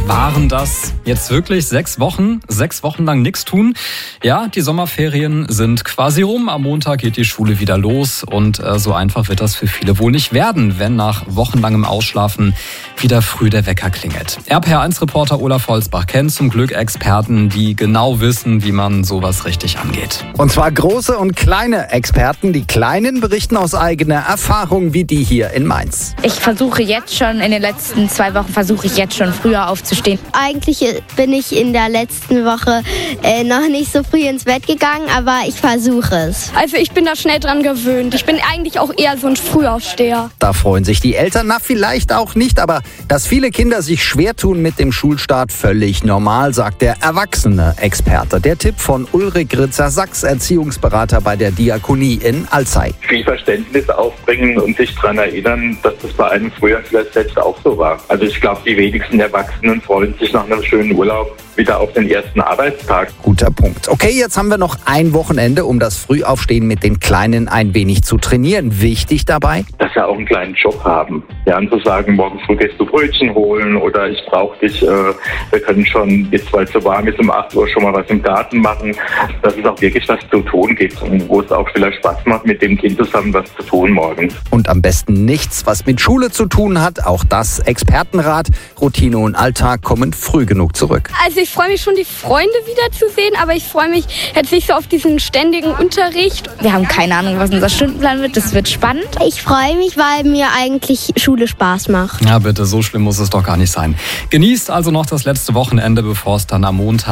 Waren das jetzt wirklich 6 Wochen? 6 Wochen lang nichts tun? Ja, die Sommerferien sind quasi rum. Am Montag geht die Schule wieder los und so einfach wird das für viele wohl nicht werden, wenn nach wochenlangem Ausschlafen wieder früh der Wecker klingelt. RPR1-Reporter Olaf Holzbach kennt zum Glück Experten, die genau wissen, wie man sowas richtig angeht. Und zwar große und kleine Experten. Die Kleinen berichten aus eigener Erfahrung, wie die hier in Mainz. Ich versuche jetzt schon, in den letzten 2 Wochen schon früher aufzustehen. Eigentlich bin ich in der letzten Woche noch nicht so früh ins Bett gegangen, aber ich versuche es. Also ich bin da schnell dran gewöhnt. Ich bin eigentlich auch eher so ein Frühaufsteher. Da freuen sich die Eltern, vielleicht auch nicht, aber dass viele Kinder sich schwer tun mit dem Schulstart, völlig normal, sagt der erwachsene Experte. Der Tipp von Ulrich Ritzer-Sachs, Erziehungsberater bei der Diakonie in Alzey. Viel Verständnis aufbringen und sich daran erinnern, dass das bei einem früher vielleicht selbst auch so war. Also ich glaube, die wenigsten Erwachsenen freuen sich nach einem schönen Urlaub wieder auf den ersten Arbeitstag. Guter Punkt. Okay, jetzt haben wir noch ein Wochenende, um das Frühaufstehen mit den Kleinen ein wenig zu trainieren. Wichtig dabei? Dass sie auch einen kleinen Job haben. Ja, und zu sagen, morgen früh gehst du Brötchen holen oder ich brauche dich, wir können schon, jetzt weil es so warm ist, um 8 Uhr schon mal was im Garten machen. Dass es auch wirklich was zu tun gibt und wo es auch vielleicht Spaß macht, mit dem Kind zusammen was zu tun morgens. Und am besten nichts, was mit Schule zu tun hat. Auch das Expertenrat. Routine und Alltag kommen früh genug zurück. Also ich freue mich schon, die Freunde wiederzusehen, aber ich freue mich jetzt nicht so auf diesen ständigen Unterricht. Wir haben keine Ahnung, was unser Stundenplan wird. Das wird spannend. Ich freue mich, weil mir eigentlich Schule Spaß macht. Ja bitte, so schlimm muss es doch gar nicht sein. Genießt also noch das letzte Wochenende, bevor es dann am Montag